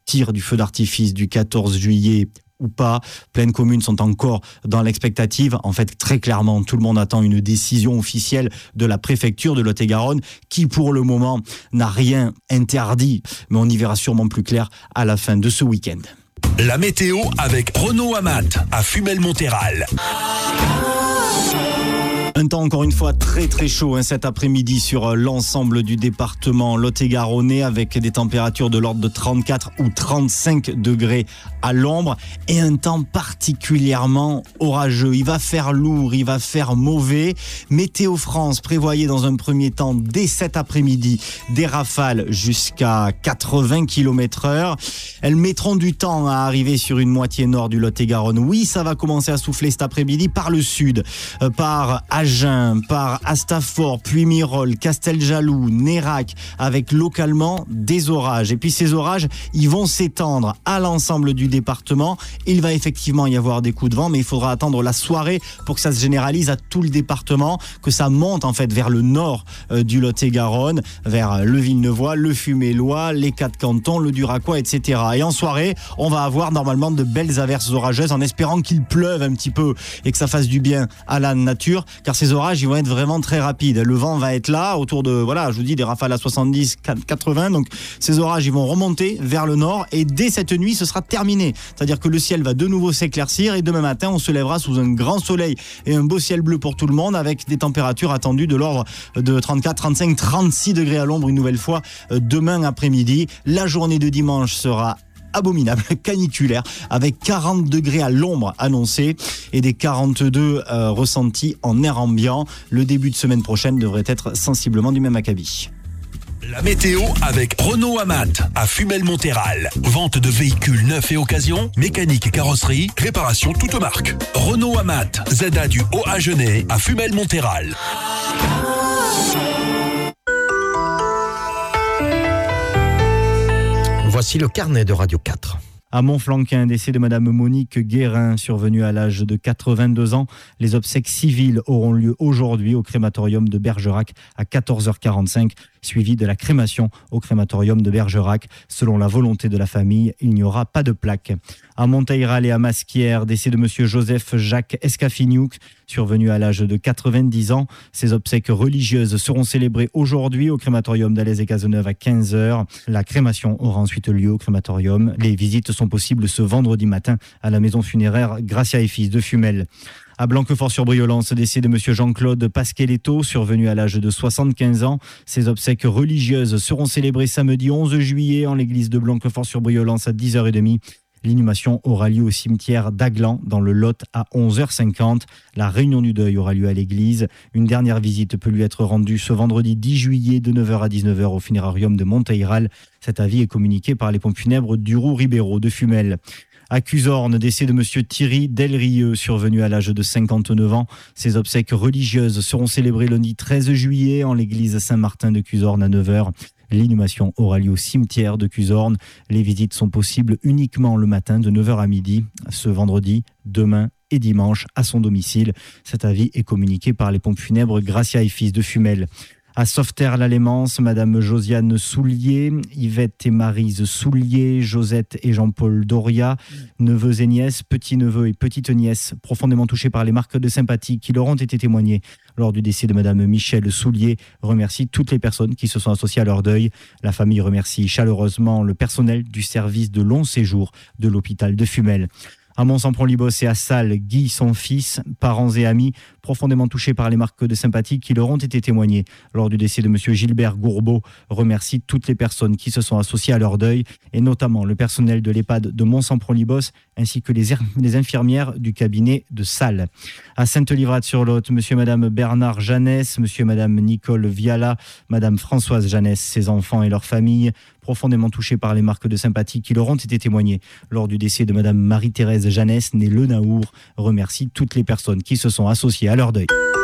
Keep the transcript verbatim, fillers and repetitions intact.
tir du feu d'artifice du quatorze juillet ou pas. Plein de communes sont encore dans l'expectative. En fait, très clairement, tout le monde attend une décision officielle de la préfecture de Lot-et-Garonne qui, pour le moment, n'a rien interdit. Mais on y verra sûrement plus clair à la fin de ce week-end. La météo avec Renault Amat à Fumel-Montéral. Un temps encore une fois très très chaud hein, cet après-midi sur l'ensemble du département lot-et-garonnais avec des températures de l'ordre de trente-quatre ou trente-cinq degrés à l'ombre et un temps particulièrement orageux. Il va faire lourd, il va faire mauvais. Météo France prévoyait dans un premier temps dès cet après-midi des rafales jusqu'à quatre-vingts kilomètres heure. Elles mettront du temps à arriver sur une moitié nord du Lot-et-Garonne. Oui, ça va commencer à souffler cet après-midi par le sud, euh, par Agen, par Astafort, Puy-Mirol, Casteljaloux, Nérac, avec localement des orages. Et puis ces orages, ils vont s'étendre à l'ensemble du département. Il va effectivement y avoir des coups de vent, mais il faudra attendre la soirée pour que ça se généralise à tout le département, que ça monte en fait vers le nord euh, du Lot-et-Garonne, vers le Villeneuvois, le Fumélois, les quatre cantons, le Duracois, et cetera. Et en soirée, on va avoir normalement de belles averses orageuses en espérant qu'il pleuve un petit peu et que ça fasse du bien à la nature, car ces orages, ils vont être vraiment très rapides. Le vent va être là, autour de, voilà, je vous dis, des rafales à soixante-dix, quatre-vingts. Donc, ces orages, ils vont remonter vers le nord et dès cette nuit, ce sera terminé. C'est-à-dire que le ciel va de nouveau s'éclaircir et demain matin, on se lèvera sous un grand soleil et un beau ciel bleu pour tout le monde avec des températures attendues de l'ordre de trente-quatre, trente-cinq, trente-six degrés à l'ombre une nouvelle fois demain après-midi. La journée de dimanche sera abominable, caniculaire, avec quarante degrés à l'ombre annoncés et des quarante-deux euh, ressentis en air ambiant. Le début de semaine prochaine devrait être sensiblement du même acabit. La météo avec Renault Amat à Fumel-Montéral. Vente de véhicules neufs et occasion, mécanique et carrosserie, réparation toute marque. Renault Amat, Z A du Haut-Agenais à Fumel-Montéral. Voici le carnet de Radio quatre. À Montflanquin, décès de Madame Monique Guérin, survenue à l'âge de quatre-vingt-deux ans. Les obsèques civiles auront lieu aujourd'hui au crématorium de Bergerac à quatorze heures quarante-cinq, suivi de la crémation au crématorium de Bergerac. Selon la volonté de la famille, il n'y aura pas de plaque. À Monteïral et à Masquière, décès de Monsieur Joseph Jacques Escafignouk, survenu à l'âge de quatre-vingt-dix ans. Ses obsèques religieuses seront célébrées aujourd'hui au crématorium d'Alès et Cazeneuve à quinze heures. La crémation aura ensuite lieu au crématorium. Les visites sont possibles ce vendredi matin à la maison funéraire Gracia et Fils de Fumel. À Blanquefort-sur-Briollance, décès de Monsieur Jean-Claude Pasqueletto, survenu à l'âge de soixante-quinze ans. Ses obsèques religieuses seront célébrées samedi onze juillet en l'église de Blanquefort-sur-Briollance à dix heures trente. L'inhumation aura lieu au cimetière d'Aglan, dans le Lot, à onze heures cinquante. La réunion du deuil aura lieu à l'église. Une dernière visite peut lui être rendue ce vendredi dix juillet de neuf heures à dix-neuf heures au funérarium de Monteïral. Cet avis est communiqué par les pompes funèbres d'Uroux-Ribéraud de Fumel. À Cuzorne, décès de Monsieur Thierry Delrieux, survenu à l'âge de cinquante-neuf ans. Ses obsèques religieuses seront célébrées lundi treize juillet en l'église Saint-Martin de Cuzorne à neuf heures. L'inhumation aura lieu au cimetière de Cuzorne. Les visites sont possibles uniquement le matin de neuf heures à midi, ce vendredi, demain et dimanche à son domicile. Cet avis est communiqué par les pompes funèbres Gracia et Fils de Fumel. À Sauveterre-la-Lémance, Madame Josiane Soulier, Yvette et Maryse Soulier, Josette et Jean-Paul Doria, neveux et nièces, petits-neveux et petites-nièces, profondément touchés par les marques de sympathie qui leur ont été témoignées lors du décès de Madame Michel Soulier, remercie toutes les personnes qui se sont associées à leur deuil. La famille remercie chaleureusement le personnel du service de long séjour de l'hôpital de Fumel. À Mont-Sampron-Libos et à Salles, Guy, son fils, parents et amis, profondément touchés par les marques de sympathie qui leur ont été témoignées lors du décès de M. Gilbert Gourbeau, remercie toutes les personnes qui se sont associées à leur deuil, et notamment le personnel de l'EHPAD de Mont-Sampron-Libos, ainsi que les, er- les infirmières du cabinet de Salles. À Sainte-Livrade-sur-Lot, M. et Mme Bernard Jeannès, M. et Mme Nicole Viala, Mme Françoise Jeannès, ses enfants et leurs familles, profondément touchés par les marques de sympathie qui leur ont été témoignées lors du décès de Mme Marie-Thérèse Jeannès, née Le Naour, remercie toutes les personnes qui se sont associées à leur deuil.